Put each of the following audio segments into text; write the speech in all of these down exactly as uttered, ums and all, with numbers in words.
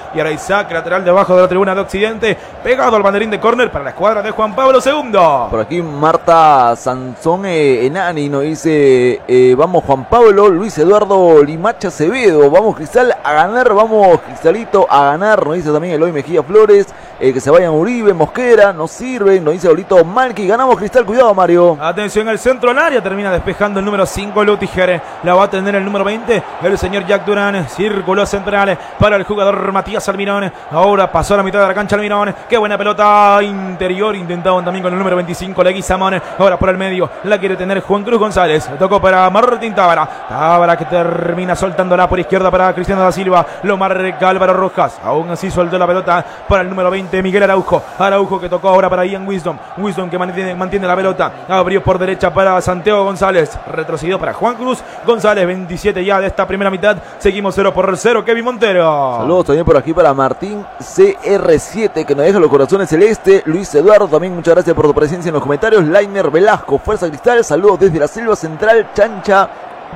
Y ahora Isaac, lateral debajo de la tribuna de Occidente, pegado al banderín de córner para la escuadra de Juan Pablo segundo. Por aquí Marta Sansón eh, Enani nos dice, eh, vamos Juan Pablo. Luis Eduardo Limacha Acevedo, vamos Cristal a ganar, vamos Cristalito a ganar, nos dice también Eloy Mejía Flores. Eh, que se vayan Uribe, Mosquera, no sirven, nos dice Olito Malqui, ganamos Cristal, cuidado Mario. Atención al centro del área, termina despejando el número cinco Lutiger, la va a tener el número veinte, el señor Jack Durán, círculo central para el jugador Matías Almirón, ahora pasó a la mitad de la cancha Almirón, qué buena pelota interior, intentaban también con el número veinticinco Leguizamón, ahora por el medio, la quiere tener Juan Cruz González, tocó para Martín Tábara, Tábara que termina soltándola por izquierda para Cristiano da Silva, lo marca Álvaro Rojas, aún así soltó la pelota para el número veinte Miguel Araujo, Araujo que tocó ahora para Ian Wisdom, Wisdom que mantiene, mantiene la pelota, abrió por derecha para Santiago González, retrocedió para Juan Cruz González, veintisiete ya de esta primera mitad, seguimos cero por cero, Kevin Montero. Saludos también por aquí para Martín C R siete que nos deja los corazones celeste, Luis Eduardo también muchas gracias por tu presencia en los comentarios, Lainer Velasco, Fuerza Cristal, saludos desde la Selva Central, Chancha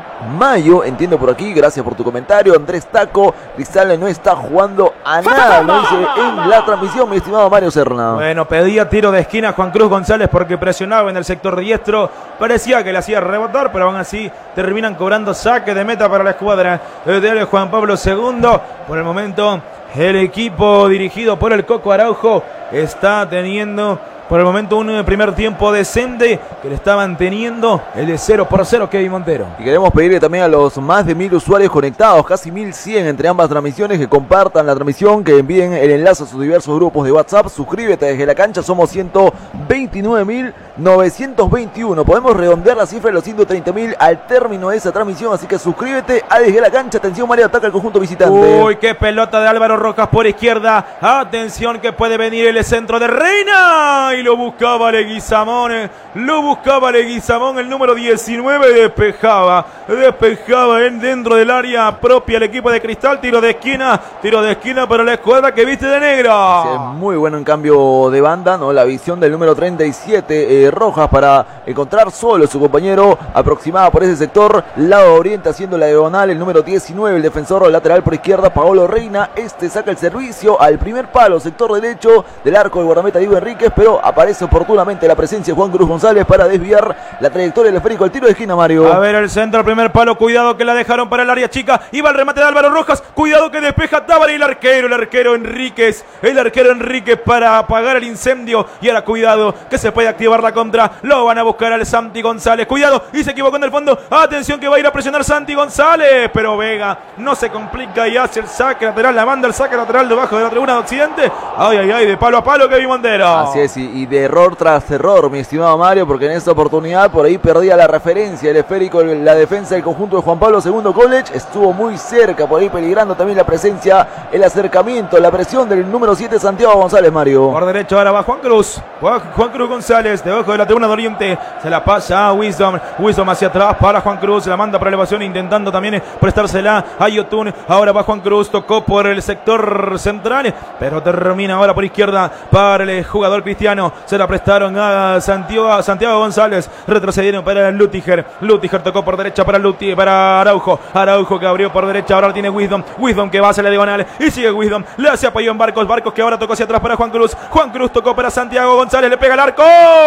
Mayo, entiendo por aquí, gracias por tu comentario. Andrés Taco, Cristal no está jugando a nada, lo dice en la transmisión mi estimado Mario Serna. Bueno, pedía tiro de esquina Juan Cruz González porque presionaba en el sector diestro, parecía que le hacía rebotar, pero aún así terminan cobrando saque de meta para la escuadra de Juan Pablo segundo. Por el momento el equipo dirigido por el Coco Araujo está teniendo por el momento un primer tiempo decente que le estaban teniendo el de cero por cero Kevin Montero. Y queremos pedirle también a los más de mil usuarios conectados, casi mil cien entre ambas transmisiones, que compartan la transmisión, que envíen el enlace a sus diversos grupos de WhatsApp. Suscríbete desde la cancha, somos ciento veintinueve mil novecientos veintiuno. Podemos redondear la cifra de los ciento treinta mil al término de esa transmisión, así que suscríbete a Desde la Cancha. Atención, Mario, ataca el conjunto visitante. Uy, qué pelota de Álvaro Rojas por izquierda. Atención que puede venir el centro de Reina. Y lo buscaba Leguizamón. Lo buscaba Leguizamón, el número diecinueve. Despejaba. Despejaba en dentro del área propia el equipo de Cristal. Tiro de esquina. Tiro de esquina para la escuadra que viste de negro. Sí, es muy bueno en cambio de banda, ¿no? La visión del número treinta y siete, eh, Rojas, para encontrar solo a su compañero, aproximada por ese sector. Lado oriente haciendo la diagonal. El número diecinueve, el defensor lateral por izquierda, Paolo Reina. Este saca el servicio al primer palo, sector derecho del arco del guardameta Diego Enríquez, pero aparece oportunamente la presencia de Juan Cruz González para desviar la trayectoria del esférico. El tiro de esquina, Mario. A ver el centro, el primer palo, cuidado que la dejaron para el área chica. Iba el remate de Álvaro Rojas, cuidado que despeja Tábara y el arquero, el arquero Enríquez. El arquero Enríquez para apagar el incendio. Y ahora cuidado que se puede activar la contra. Lo van a buscar al Santi González. Cuidado, y se equivocó en el fondo. Atención que va a ir a presionar Santi González. Pero Vega no se complica y hace el saque lateral. La manda el saque lateral debajo de la tribuna de Occidente. Ay, ay, ay, de palo a palo Kevin Montero. Así es, y, y de error tras error, mi estimado Mario, porque en esta oportunidad por ahí perdía la referencia. El esférico, la defensa del conjunto de Juan Pablo segundo College estuvo muy cerca, por ahí peligrando también la presencia, el acercamiento, la presión del número siete Santiago González, Mario. Por derecho ahora va Juan Cruz. Juan, Juan Cruz González, debajo de la tribuna de Oriente. Se la pasa a Wisdom. Wisdom hacia atrás para Juan Cruz. Se la manda para elevación, intentando también prestársela a Yotun. Ahora va Juan Cruz. Tocó por el sector central, pero termina ahora por izquierda para el jugador cristiano. Se la prestaron a Santiago, a Santiago González. Retrocedieron para Lutiger. Lutiger tocó por derecha para Luti, para Araujo. Araujo que abrió por derecha. Ahora tiene Wisdom. Wisdom que va hacia la diagonal. Y sigue Wisdom. Le hace apoyo en Barcos. Barcos que ahora tocó hacia atrás para Juan Cruz. Juan Cruz tocó para Santiago González. Le pega el arco.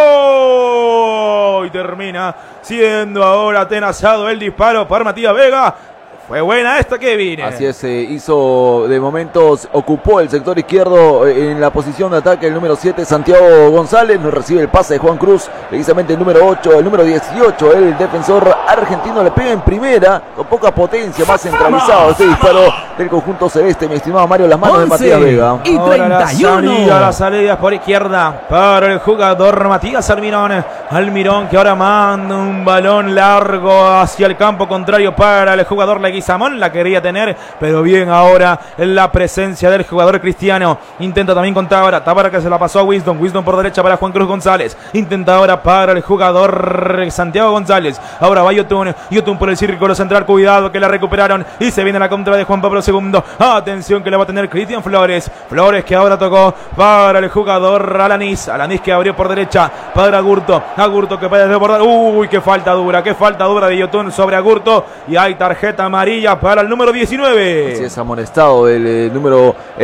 Y termina siendo ahora atenazado el disparo para Matías Vega. Fue buena esta, Kevin. Así es, eh, hizo de momentos, ocupó el sector izquierdo eh, en la posición de ataque el número siete, Santiago González. Nos recibe el pase de Juan Cruz, precisamente el número ocho, el número dieciocho, el defensor argentino le pega en primera, con poca potencia, más centralizado este disparo del conjunto celeste, mi estimado Mario, las manos de Matías Vega. Y treinta y uno. Ahora la salida, la salida por izquierda para el jugador Matías Almirón. Almirón que ahora manda un balón largo hacia el campo contrario para el jugador Leguizamón. La quería tener, pero bien ahora la presencia del jugador cristiano. Intenta también con Tábara. Tábara que se la pasó a Wisdom. Wisdom por derecha para Juan Cruz González. Intenta ahora para el jugador Santiago González. Ahora va Yotun. Yotun por el círculo central. Cuidado que la recuperaron. Y se viene la contra de Juan Pablo segundo. Atención que la va a tener Cristian Flores. Flores que ahora tocó para el jugador Alanis. Alanis que abrió por derecha para Agurto. Agurto que puede desbordar. Uy, qué falta dura. Qué falta dura de Yotun sobre Agurto. Y hay tarjeta amarilla para el número diecinueve. Así es, amonestado el eh, número